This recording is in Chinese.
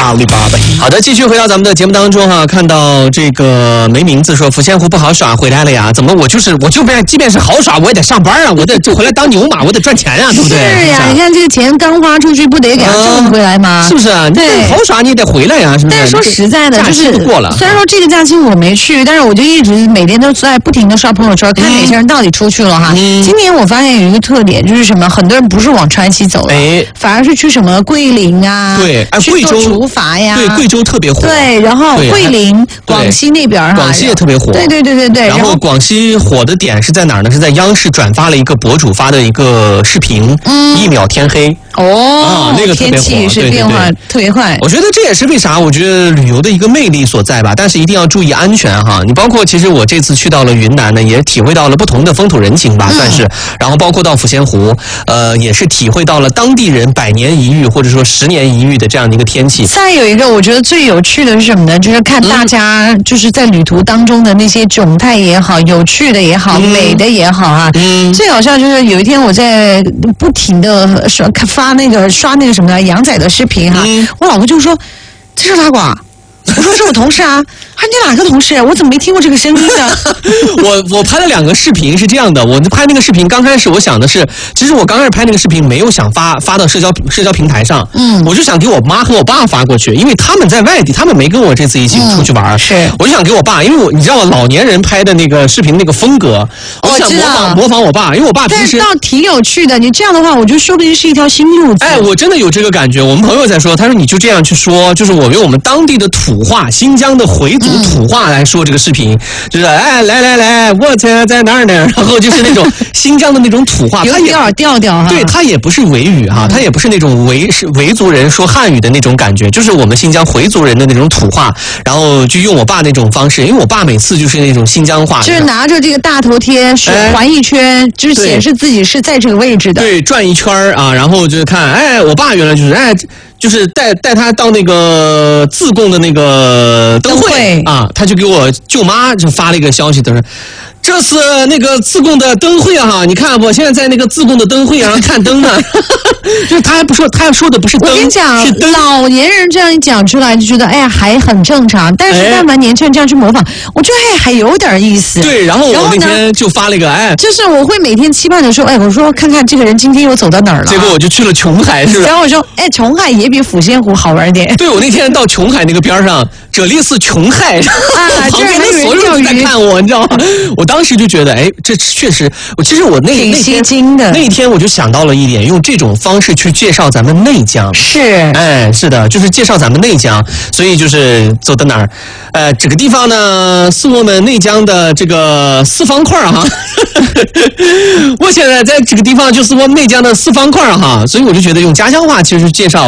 阿里巴巴。好的，继续回到咱们的节目当中哈，看到这个没名字说抚仙湖不好耍，回来了呀？怎么我就即便是好耍，我也得上班啊，我得回来当牛马，我得赚钱啊，对不对？ 是呀，你看这个钱刚花出去，不得给它挣回来吗？ 是不是啊？对，好耍你也得回来呀，是不是？ 但是说实在的，就是过了。 虽然说这个假期我没去，但是我就一直每天都在不停的刷朋友圈，看哪些人到底出去了哈。今年我发现有一个特点，就是什么，很多人不是往川西走了，反而是去什么桂林啊， 对， 贵州竹筏呀， 对，贵州特别火， 对，然后桂林、广西那边哈， 广西也特别火， 对。 然后广西火的点是在哪儿呢？是在央视转发了一个博主发的一个视频，1秒天黑。那个特别火， 天气是变化特别快。 我觉得这也是为啥我觉得旅游的一个魅力所在吧，但是一定要注意安全哈。你包括其实我这次去到了云南呢，也体会到了不同的风土人情吧，算是。然后包括到抚仙湖，也是体会到了当地人100年一遇或者说10年一遇的这样的一个天气。 再有一个我觉得最有趣的是什么呢？就是看大家就是在旅途当中的那些窘态也好，有趣的也好，美的也好啊。最好笑就是有一天我在不停的刷那个什么羊仔的视频哈，我老公就说这是哪个？我说是我同事啊。你哪个同事？我怎么没听过这个声音呢？ 我拍了2个视频，是这样的。我拍那个视频刚开始我想的是，其实我刚开始拍那个视频没有想发到社交平台上，我就想给我妈和我爸发过去，因为他们在外地，他们没跟我这次一起出去玩， 是， 我就想给我爸，因为你知道老年人拍的那个视频那个风格，我想模仿我爸，因为我爸平时倒挺有趣的。你这样的话，我觉得说不定是一条新路子。 我真的有这个感觉。我们朋友在说，他说你就这样去说，就是我用我们当地的土话，新疆的回族土话来说这个视频，就是来，我在哪儿呢？然后就是那种新疆的那种土话， 有点调调哈。 对，它也不是维语哈，它也不是那种维族人说汉语的那种感觉，就是我们新疆回族人的那种土话，然后就用我爸那种方式，因为我爸每次就是那种新疆话， 就是拿着这个大头贴环一圈，就是显示自己是在这个位置的。 对，转一圈啊，然后就是看，我爸原来就是带他到那个自贡的那个灯会啊，他就给我舅妈就发了一个消息，他说这是那个自贡的灯会哈，你看我现在在那个自贡的灯会上看灯呢。就是他说的不是灯， 我跟你讲， 是灯。 老年人这样一讲出来就觉得还很正常，但是但凡年轻人这样去模仿，我觉得还有点意思。 对，然后我那天就发了一个就是我会每天期盼着说我说看看这个人今天又走到哪儿了。 结果我就去了琼海，是吧？ 然后我说琼海也比抚仙湖好玩点。 对，我那天到琼海那个边上，这里是琼海，旁边的所有人在看我，你知道吗？我当时就觉得这确实，其实我那天我就想到了一点，用这种方式去介绍咱们内江。 是， 是的，就是介绍咱们内江，所以就是走到哪儿，这个地方呢是我们内江的这个4方块哈。我现在在这个地方就是我们内江的4方块哈，所以我就觉得用家乡话其实介绍